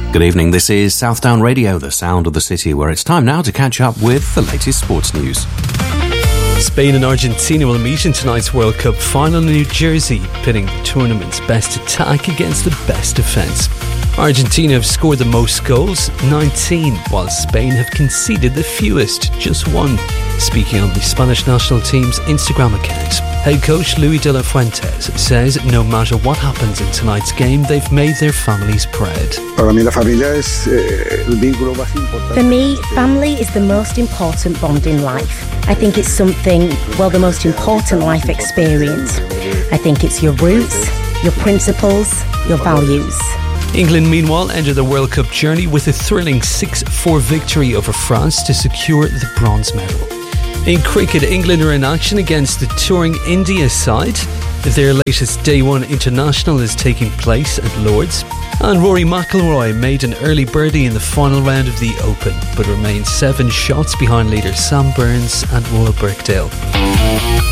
Good evening, this is Southdown Radio, the sound of the city, where it's time now to catch up with the latest sports news. Spain and Argentina will meet in tonight's World Cup final in New Jersey, pitting the tournament's best attack against the best defence. Argentina have scored the most goals, 19, while Spain have conceded the fewest, just 1. Speaking on the Spanish national team's Instagram account, head coach Luis de la Fuentes says no matter what happens in tonight's game, they've made their families proud. For me, family is the most important bond in life. I think it's something, the most important life experience. I think it's your roots, your principles, your values. England, meanwhile, entered the World Cup journey with a thrilling 6-4 victory over France to secure the bronze medal. In cricket, England are in action against the touring India side. Their latest Day 1 international is taking place at Lord's. And Rory McIlroy made an early birdie in the final round of the Open, but remains 7 shots behind leader Sam Burns and Royal Birkdale.